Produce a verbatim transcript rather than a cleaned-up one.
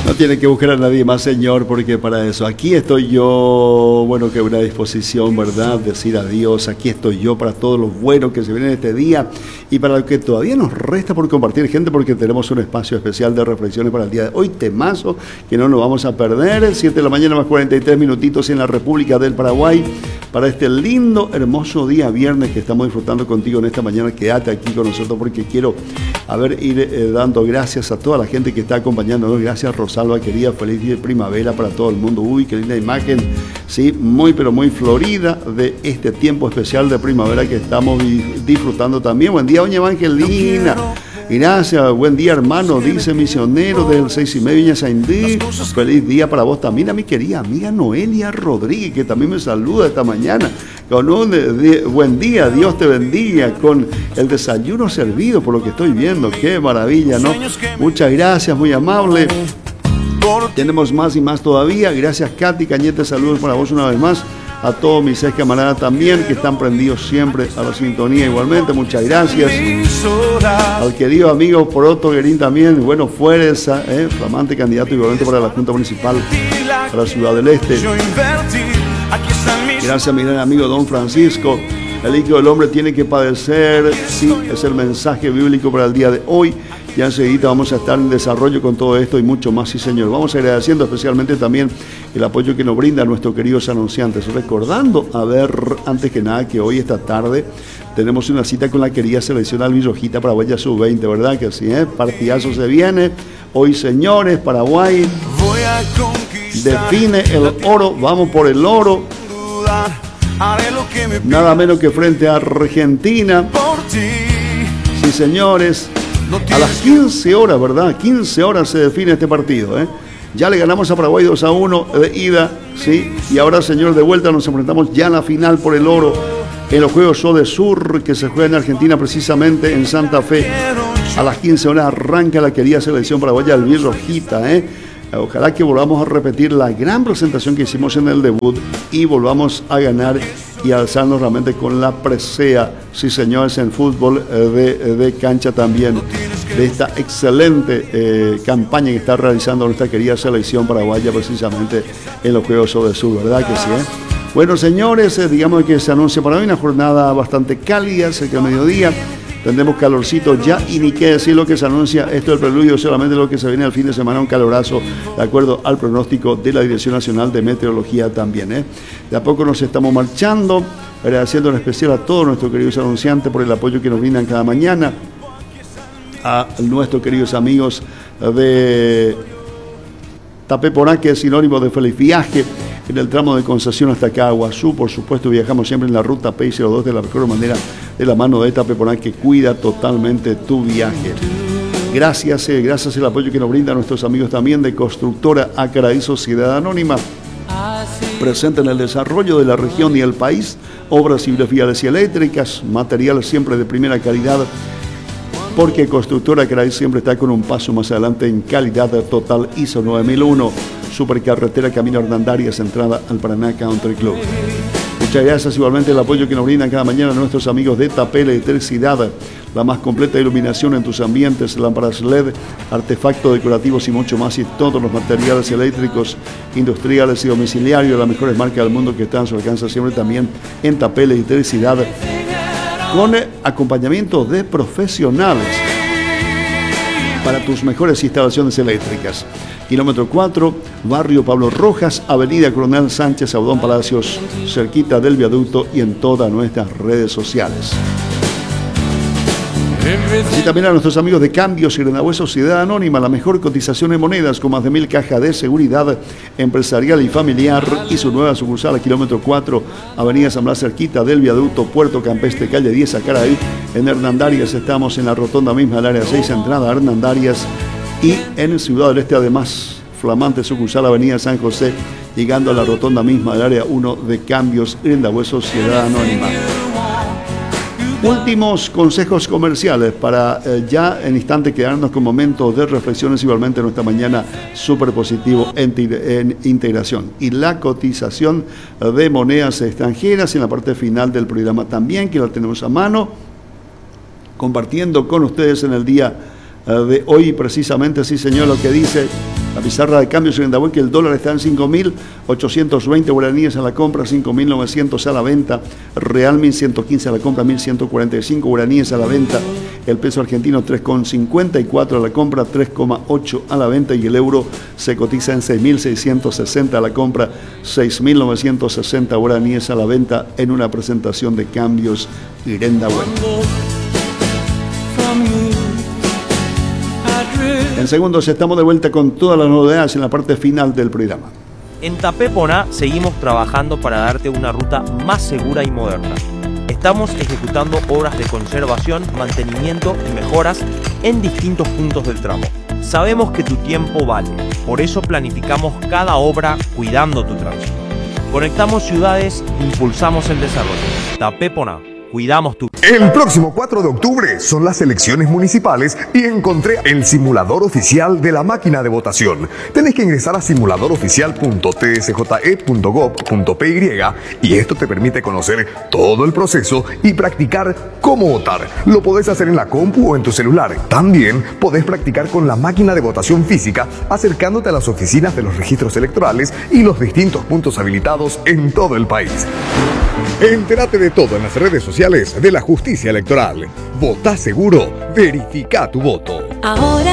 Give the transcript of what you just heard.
No tiene que buscar a nadie más, Señor, porque para eso, aquí estoy yo, bueno, que una disposición, ¿verdad? Decir adiós, aquí estoy yo para todo lo bueno que se viene en este día y para lo que todavía nos resta por compartir, gente, porque tenemos un espacio especial de reflexiones para el día de hoy, temazo, que no nos vamos a perder, siete de la mañana más cuarenta y tres minutitos en la República del Paraguay, para este lindo, hermoso día viernes que estamos disfrutando contigo en esta mañana. Quédate aquí con nosotros porque quiero, a ver, ir eh, dando gracias a toda la gente que está acompañándonos. Gracias, Rosalba, querida, feliz día de primavera para todo el mundo. Uy, qué linda imagen, sí, muy pero muy florida de este tiempo especial de primavera que estamos disfrutando también. Buen día, doña Evangelina. Gracias, buen día, hermano, dice misionero del seis y media Viña Saindí. Feliz día para vos también, a mi querida amiga Noelia Rodríguez, que también me saluda esta mañana. Con un de, buen día, Dios te bendiga, con el desayuno servido, por lo que estoy viendo. Qué maravilla, ¿no? Muchas gracias, muy amable. Tenemos más y más todavía. Gracias, Katy Cañete, saludos para vos una vez más. A todos mis ex camaradas también, que están prendidos siempre a la sintonía igualmente. Muchas gracias. Al querido amigo Poroto Guerín también, bueno, Fuerza, eh, flamante candidato igualmente para la Junta Municipal para la Ciudad del Este. Gracias a mi gran amigo Don Francisco. El Hijo del Hombre tiene que padecer, sí, es el mensaje bíblico para el día de hoy. Ya enseguida vamos a estar en desarrollo con todo esto y mucho más, sí señor. Vamos agradeciendo especialmente también el apoyo que nos brinda nuestros queridos anunciantes. Recordando, a ver, antes que nada, que hoy esta tarde tenemos una cita con la querida selección albirrojita Paraguaya sub veinte, ¿verdad? Que sí, ¿eh? Partidazo se viene. Hoy, señores, Paraguay define el oro, vamos por el oro. Nada menos que frente a Argentina. Sí, señores. A las quince horas, ¿verdad? quince horas se define este partido, ¿eh? Ya le ganamos a Paraguay dos a uno de ida, ¿sí? Y ahora, señor, de vuelta nos enfrentamos ya en la final por el oro en los Juegos Sodesur que se juegan en Argentina, precisamente en Santa Fe. A las quince horas arranca la querida selección paraguaya albirrojita, ¿eh? Ojalá que volvamos a repetir la gran presentación que hicimos en el debut y volvamos a ganar y alzarnos realmente con la presea, sí señores, en fútbol de, de cancha también, de esta excelente eh, campaña que está realizando nuestra querida selección paraguaya precisamente en los Juegos Sodesur, ¿verdad que sí? Eh? Bueno, señores, eh, digamos que se anuncia para hoy una jornada bastante cálida, cerca del mediodía. Tendremos calorcito ya y ni qué decir lo que se anuncia. Esto es el preludio solamente lo que se viene al fin de semana, un calorazo de acuerdo al pronóstico de la Dirección Nacional de Meteorología también, ¿eh? De a poco nos estamos marchando, agradeciendo en especial a todos nuestros queridos anunciantes por el apoyo que nos brindan cada mañana, a nuestros queridos amigos de Tapeporá, que es sinónimo de feliz viaje. En el tramo de Concepción hasta Caguazú, por supuesto, viajamos siempre en la ruta P I cero dos de la mejor manera, de la mano de Tapeporá, que cuida totalmente tu viaje. Gracias, eh, gracias al apoyo que nos brindan nuestros amigos también de Constructora Acaraí Sociedad Anónima, presente en el desarrollo de la región y el país, obras civiles, viales y eléctricas, materiales siempre de primera calidad, porque Constructora Acaraí siempre está con un paso más adelante en calidad total I S O nueve mil uno. Supercarretera Camino Hernandarias, entrada al Paraná Country Club. Muchas gracias igualmente el apoyo que nos brindan cada mañana nuestros amigos de Tapel Electricidad, la más completa iluminación en tus ambientes, lámparas L E D, artefactos decorativos y mucho más, y todos los materiales eléctricos, industriales y domiciliarios, las mejores marcas del mundo que están a su alcance siempre también en Tapel Electricidad, con acompañamiento de profesionales para tus mejores instalaciones eléctricas. Kilómetro cuatro, Barrio Pablo Rojas, Avenida Coronel Sánchez, Audón Palacios, cerquita del viaducto y en todas nuestras redes sociales. Y también a nuestros amigos de Cambios y Renawé Sociedad Anónima, la mejor cotización en monedas con más de mil cajas de seguridad empresarial y familiar, y su nueva sucursal a kilómetro cuatro, Avenida San Blas, cerquita del viaducto, Puerto Campestre, calle diez, Acaraí. En Hernandarias estamos en la rotonda misma del área seis, entrada a Hernandarias. Y en Ciudad del Este, además, flamante sucursal Avenida San José, llegando a la rotonda misma del área uno de Cambios y Renawé Sociedad Anónima. Últimos consejos comerciales para eh, ya en instante quedarnos con momentos de reflexiones igualmente en nuestra mañana súper positivo en, en integración. Y la cotización de monedas extranjeras en la parte final del programa también, que la tenemos a mano, compartiendo con ustedes en el día de hoy precisamente, sí señor, lo que dice La pizarra de cambios en Dabuel, que el dólar está en cinco mil ochocientos veinte guaraníes a la compra, cinco mil novecientos a la venta. Real mil ciento quince a la compra, mil ciento cuarenta y cinco guaraníes a la venta. El peso argentino tres coma cincuenta y cuatro a la compra, tres coma ocho a la venta. Y el euro se cotiza en seis mil seiscientos sesenta a la compra, seis mil novecientos sesenta guaraníes a la venta, en una presentación de cambios Irene Dabuel. En segundos estamos de vuelta con todas las novedades en la parte final del programa. En Tapeponá seguimos trabajando para darte una ruta más segura y moderna. Estamos ejecutando obras de conservación, mantenimiento y mejoras en distintos puntos del tramo. Sabemos que tu tiempo vale, por eso planificamos cada obra cuidando tu tránsito. Conectamos ciudades, impulsamos el desarrollo. Tapeponá. Cuidamos tu... El próximo cuatro de octubre son las elecciones municipales y encontré el simulador oficial de la máquina de votación. Tenés que ingresar a simulador oficial punto t s j e punto gov punto p y y esto te permite conocer todo el proceso y practicar cómo votar. Lo podés hacer en la compu o en tu celular. También podés practicar con la máquina de votación física acercándote a las oficinas de los registros electorales y los distintos puntos habilitados en todo el país. Entérate de todo en las redes sociales de la Justicia Electoral. Votá seguro, verifica tu voto. Ahora